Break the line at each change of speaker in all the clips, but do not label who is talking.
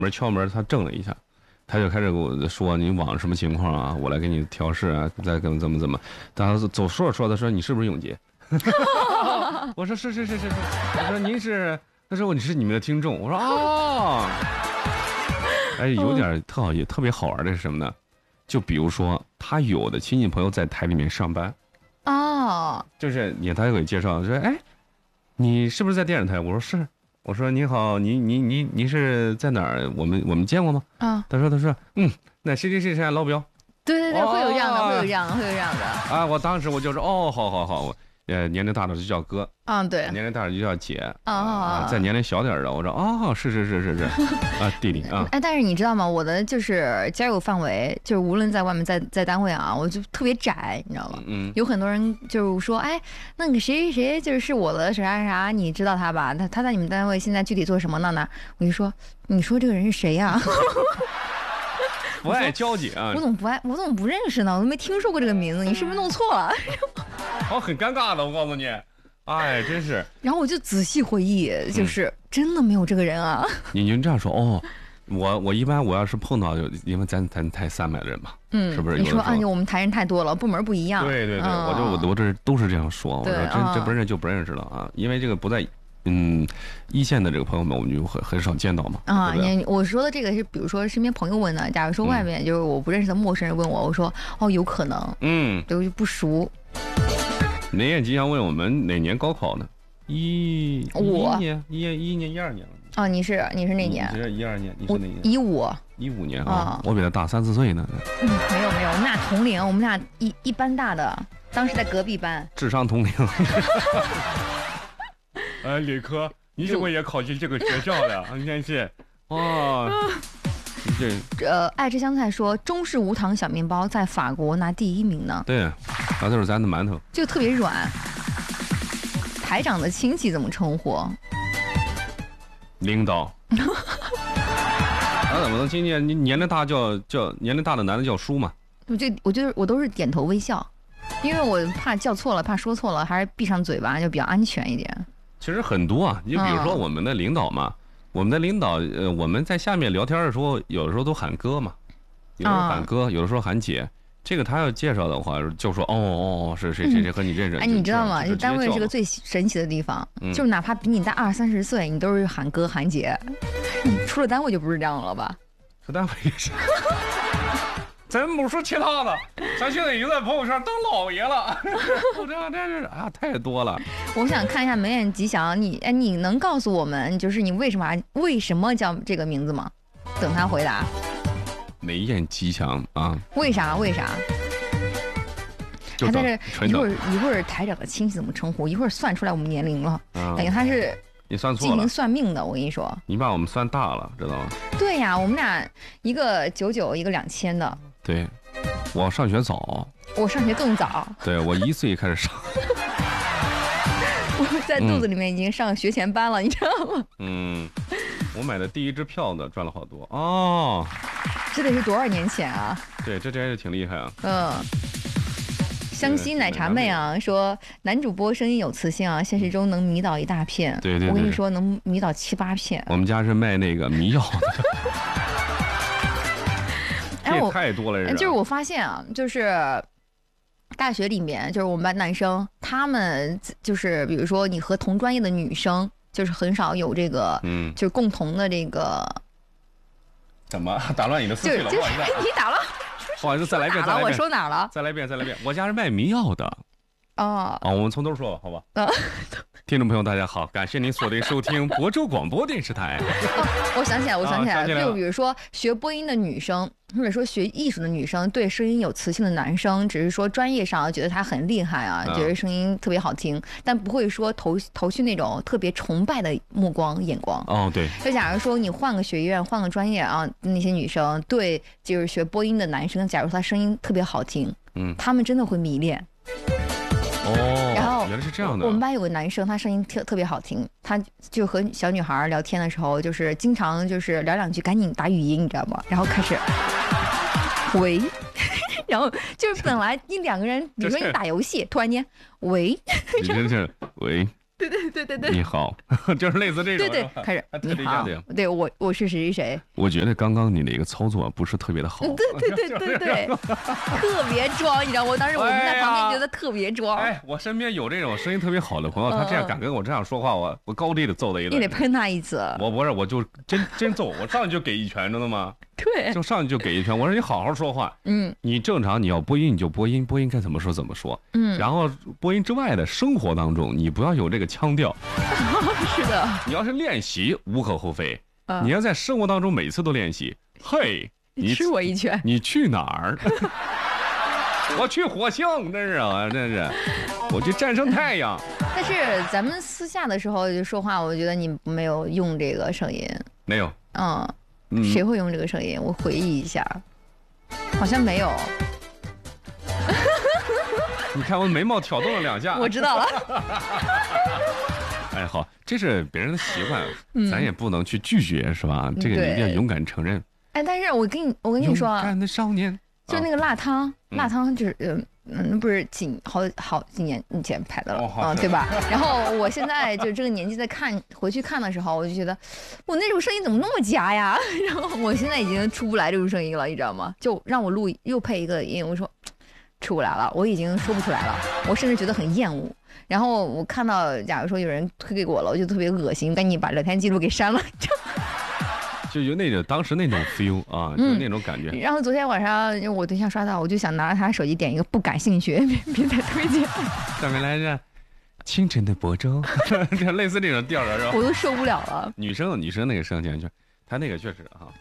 敲门，他怔了一下，他就开始跟我说你网什么情况啊，我来给你调试啊，再怎么。他走说着他说你是不是永杰？我说是。我说您是，他说你是你们的听众。我说哦。哎，有点特别好玩的是什么呢？就比如说他有的亲戚朋友在台里面上班。
哦。
就是他给介绍说，哎，你是不是在电视台？我说是。我说你好，你是在哪儿？我们见过吗？啊。他说那谁老表。
对，会有这样的，会有这样的。
啊，我当时我就说好，年龄大的就叫哥。对。年龄大的就叫姐。再年龄小点的，我说是啊，弟弟啊。
哎，但是你知道吗？我的就是交友范围，就是无论在外面在单位啊，我就特别窄，你知道吗？有很多人就是说，哎，那个谁就是我的啥，你知道他吧？他在你们单位现在具体做什么呢？我就说，你说这个人是谁呀？
不爱交际啊！
我怎么不认识呢？我都没听说过这个名字，你是不是弄错了？
很尴尬的，我告诉你，哎，真是。
然后我就仔细回忆，就是真的没有这个人啊。
你就这样说哦，我一般我要是碰到，因为咱台300的人嘛，是不是？
你说我们台人太多了，部门不一样。
对，我这都是这样说。我说这不认识就不认识了啊，因为这个不在。一线的这个朋友们，我们就很少见到嘛。
我说的这个是，比如说身边朋友问的，假如说外面就是我不认识的陌生人问我说有可能，对，就不熟。
梅艳吉祥问我们哪年高考呢？11年，12年了。
你是哪年？
你是12年，你是哪年
？15
年啊，我比他大3-4岁呢。
没有，我们俩同龄，我们俩一班大的，当时在隔壁班，
智商同龄。李科，你怎么也考进这个学校了？你真是，哇！
爱吃香菜说中式无糖小面包在法国拿第1名呢。
对，那都是咱的馒头，
就特别软。台长的亲戚怎么称呼？
领导。那怎么能亲戚？你年龄大叫年龄大的男的叫叔嘛？
我都是点头微笑，因为我怕叫错了，怕说错了，还是闭上嘴巴就比较安全一点。
其实很多啊，你比如说我们的领导嘛，我们的领导我们在下面聊天的时候，有的时候都喊哥嘛，有的时候喊哥，有的时候喊姐。这个他要介绍的话，就说是谁和你认识。
哎，你知道吗？单位是个最神奇的地方，就是哪怕比你大20-30岁，你都是喊哥喊姐。出了单位就不是这样了吧？
出单位也是。咱不说其他的，咱现在已经在朋友圈当老爷了。我这真是太多了。
我想看一下梅艳吉祥，你能告诉我们，就是你为什么叫这个名字吗？等他回答。
梅艳吉祥啊？
为啥？他在这一会儿台长的亲戚怎么称呼？一会儿算出来我们年龄了，感觉他是
你算错了，
进行算命的。我跟你说，
你把我们算大了，知道吗？
对呀，我们俩一个99，一个2000的。
对，我上学早，
我上学更早。
对，我1岁开始上。
我在肚子里面已经上学前班了，你知道吗？
我买的第一支票子赚了好多哦。
这得是多少年前啊？
对，这真是挺厉害啊。
湘西奶茶妹啊说，男主播声音有磁性啊，现实中能迷倒一大片。
对，
我跟你说，能迷倒7-8片。
我们家是卖那个迷药的。这太多了，
就是我发现啊，就是大学里面，就是我们班男生，他们就是比如说你和同专业的女生，就是很少有这个，就是共同的这个。
怎么打乱你的思绪了？
不好意思，你打了。
不好意思，再来一遍。
我说哪儿了？
再来一遍。我家是卖迷药的。我们从头说吧，好吧。听众朋友，大家好，感谢您锁定收听亳州广播电视台。
我想起来了，就比如说学播音的女生，或者说学艺术的女生，对声音有磁性的男生，只是说专业上觉得他很厉害啊，觉得声音特别好听，但不会说投去那种特别崇拜的眼光。
对。
就假如说你换个学院，换个专业啊，那些女生对就是学播音的男生，假如他声音特别好听，他们真的会迷恋。然后
原来是这样的。
我们班有个男生，他声音特别好听，他就和小女孩聊天的时候，就是经常就是聊两句，赶紧打语音，你知道吗？然后开始喂，然后就是本来你两个人，比如说你打游戏，突然间喂，
你真是喂，
对，
你好，就是类似这种。
对，开始你好，对我是谁谁谁。
我觉得刚刚你的一个操作不是特别的好。
对，特别装，你知道我当时我们在旁边觉得特别装。
哎，我身边有这种声音特别好的朋友，他这样敢跟我这样说话，我高低的揍他一顿。
你得喷他一次。
我不是，我就真揍，我上去就给一拳，知道吗？
对，
就上去就给一拳。我说你好好说话，你正常你要播音你就播音，播音该怎么说怎么说，然后播音之外的生活当中你不要有这个腔调。
是的，
你要是练习无可厚非，你要在生活当中每次都练习。嘿，
你吃我一拳，
你去哪儿？我去火星，真是啊，真是，我去战胜太阳。
但是咱们私下的时候就说话，我觉得你没有用这个声音。
没有。
谁会用这个声音？我回忆一下，好像没有。
你看我眉毛挑动了2下。
我知道了。
哎，好，这是别人的习惯，咱也不能去拒绝，是吧？这个你一定要勇敢承认。
哎，但是我跟你说，
勇敢的少年，
就那个辣汤就是不是好几年以前拍的了，对吧？然后我现在就这个年纪再回去看的时候，我就觉得我那种声音怎么那么假呀？然后我现在已经出不来这种声音了，你知道吗？就让我录又配一个音，我说出不来了，我已经说不出来了，我甚至觉得很厌恶。然后我看到假如说有人推给我了，我就特别恶心，赶紧把聊天记录给删了。
就有那种当时那种 feel 啊，就那种感觉。
然后昨天晚上我对象刷到，我就想拿着他手机点一个不感兴趣，别再推荐。
上面来着，清晨的亳州，就类似这种调是吧？
我都受不了了。
女生那个声线，他那个确实哈。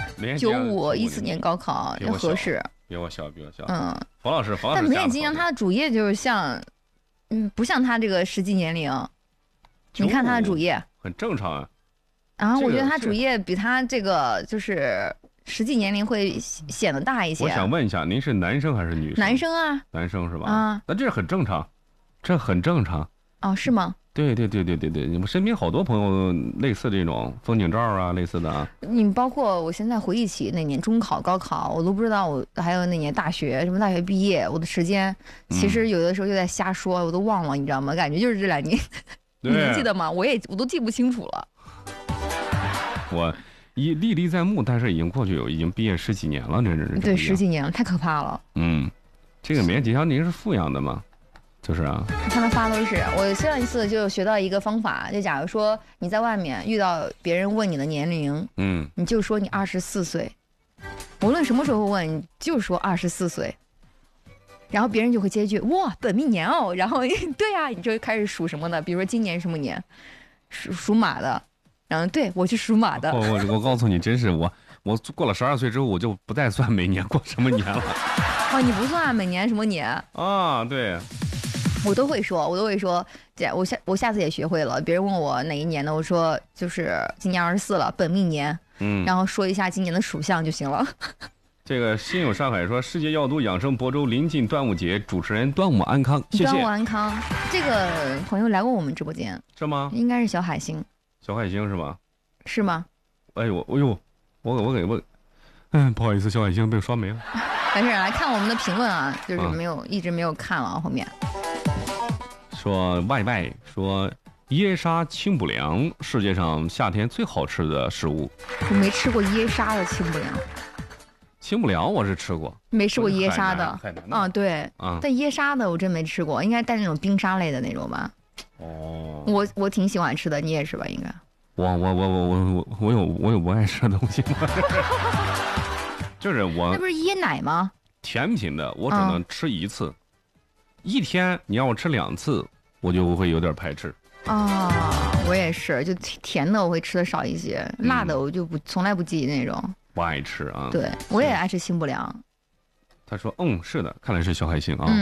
95、14年高考也合适。
比我小。冯老师。
但梅艳金阳他的主页就是像，不像他这个实际年龄。你看他的主页。
很正常啊。
我觉得他主页比他这个就是实际年龄会显得大一些。
我想问一下，您是男生还是女生？
男生啊。
男生是吧？那这很正常，这很正常。
哦，是吗？
对，你们身边好多朋友类似这种风景照啊，类似的啊。
你包括我现在回忆起那年中考、高考，我都不知道我还有那年大学什么大学毕业，我的时间其实有的时候就在瞎说，我都忘了，你知道吗？感觉就是这2年，你记得吗？我都记不清楚了。
我历历在目，但是已经过去已经毕业10几年了，这是
对10几年了，太可怕了。
这个梅艳吉祥您是富养的吗？就是啊，
他们发都是。我上一次就学到一个方法，就假如说你在外面遇到别人问你的年龄，你就说你24岁，无论什么时候问，你就说24岁，然后别人就会接一句哇本命年哦，然后对啊，你就开始数什么的，比如说今年什么年，属马的。然后对我去属马的。
我告诉你，真是我过了12岁之后，我就不再算每年过什么年了。
你不算每年什么年
啊？对，
我都会说，我下次也学会了。别人问我哪一年的，我说就是今年24了，本命年。然后说一下今年的属相就行了。
这个心有上海说，世界药都养生亳州临近端午节，主持人端午安康，谢谢。
端午安康，这个朋友来过我们直播间，
是吗？
应该是小海星。
小海星是吧？
是吗？
哎呦，我给不好意思，小海星被刷没了。
没事，来看我们的评论啊，就是一直没有看了后面。
说外说椰沙清补凉，世界上夏天最好吃的食物。
我没吃过椰沙的清补凉。
清补凉我是吃过，
没吃过椰沙的。对，但椰沙的我真没吃过，应该带那种冰沙类的那种吧。我挺喜欢吃的，你也是吧？应该。
我有不爱吃的东西吗？就是我。
那不是椰奶吗？
甜品的我只能吃1次，一天你让我吃2次，我就会有点排斥。
我也是，就甜的我会吃的少一些，辣的我就从来不忌那种。
不爱吃啊。
对，我也爱吃清补凉。
他说是的，看来是小海星啊。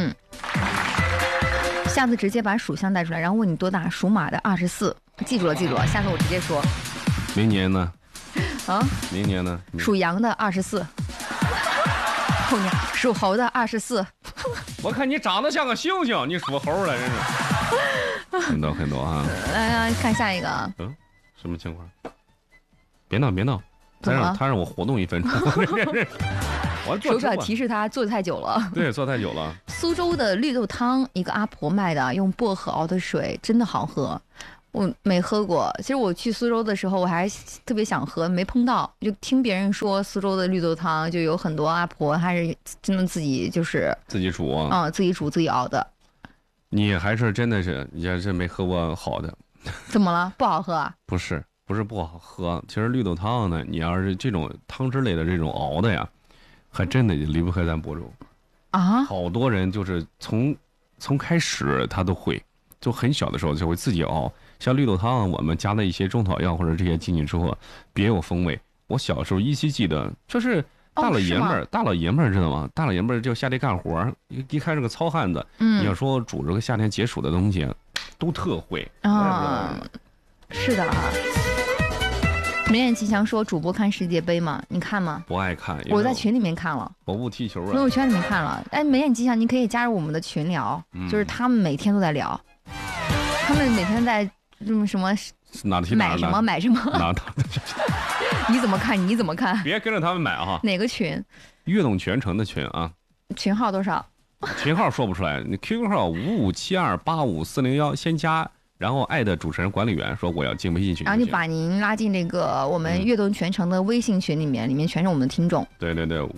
下次直接把属相带出来，然后问你多大，属马的24，记住了，下次我直接说。
明年呢？明年呢？
属羊的24，后年属猴的24。
我看你长得像个猩猩，你属猴的，真是。很多啊！
来看下一个。
什么情况？别闹！他让我活动1分钟。
我手表提示他坐太久了。
对，坐太久了。
苏州的绿豆汤，一个阿婆卖的，用薄荷熬的水，真的好喝。我没喝过，其实我去苏州的时候，我还特别想喝，没碰到。就听别人说苏州的绿豆汤，就有很多阿婆还是真的自己就是
自己煮
自己煮自己熬的。
你还是真的是，你还是没喝过好的。
怎么了？不好喝啊？
不是不好喝，其实绿豆汤呢，你要是这种汤汁类的这种熬的呀，还真的离不开咱亳州
啊。
好多人就是从开始他都会，就很小的时候就会自己熬。像绿豆汤，我们加了一些中草药或者这些进去之后，别有风味。我小时候依稀记得，就是大老爷们儿，大老爷们儿知道吗？大老爷们儿就下地干活，一看是个糙汉子。你要说煮这个夏天解暑的东西，都特会
啊。是的啊。梅艳吉祥说：“主播看世界杯吗？你看吗？”
不爱看，
我在群里面看了。
我不踢球啊。
朋友圈里面看了。哎，梅艳吉祥，你可以加入我们的群聊，就是他们每天都在聊，他们每天在什么买什么买什么。你怎么看？你怎么看？
别跟着他们买哈。
哪个群？
悦动全城的群啊。
群号多少？
群号说不出来，你 QQ 号5572854401，先加。然后艾特主持人管理员说我要进微信群，
然后就把您拉进这个我们悦动全城的微信群里面，里面全是我们的听众。
对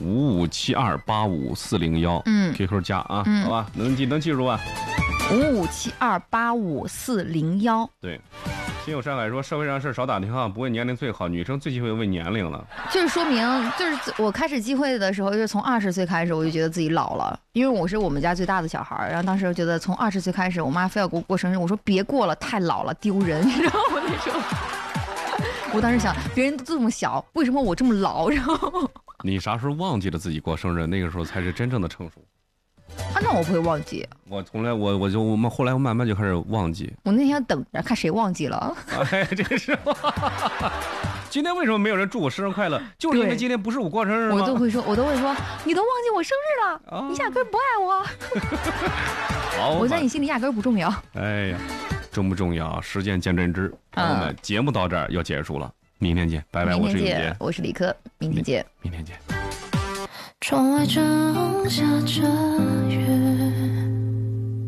，5572854401，QQ 加啊，好吧，能记住吧
？5572854401。
对。心有山海说，社会上事少打听哈，不问年龄最好，女生最忌讳问年龄了。
就是说明，就是我开始忌讳的时候，就是从20岁开始，我就觉得自己老了，因为我是我们家最大的小孩，然后当时觉得从20岁开始，我妈非要给我过生日，我说别过了，太老了，丢人，你知道吗？那时候，我当时想，别人都这么小，为什么我这么老？然后
你啥时候忘记了自己过生日？那个时候才是真正的成熟。
啊，那我不会忘记。
我从来我们后来我慢慢就开始忘记。
我那天等着看谁忘记了。
哎，这是。今天为什么没有人祝我生日快乐？就是因为今天不是我过生日吗？
我都会说，你都忘记我生日了，你压根不爱我。
好，
我在你心里压根不重要。
哎呀，重不重要？实践见真知。朋友们，节目到这儿要结束了，明天见，拜拜。我是永杰，
我是李科，明天见，
明天见。
窗外正下着雨。